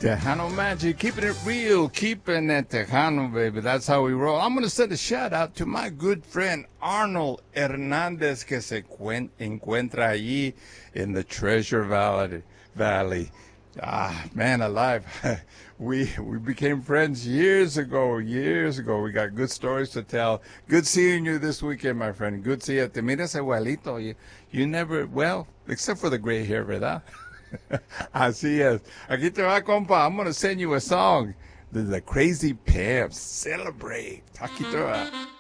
Tejano Magic, keeping it real, keeping it Tejano, baby. That's how we roll. I'm going to send a shout out to my good friend Arnold Hernandez, que se encuentra allí in the Treasure Valley. Ah, man alive. We became friends years ago. We got good stories to tell. Good seeing you this weekend, my friend. Good seeing you. Te miras igualito. You never, well, except for the gray hair, ¿verdad? Así es. Aquí te va, compa. I'm going to send you a song. The Crazy Pimps. Celebrate. Aquí te va.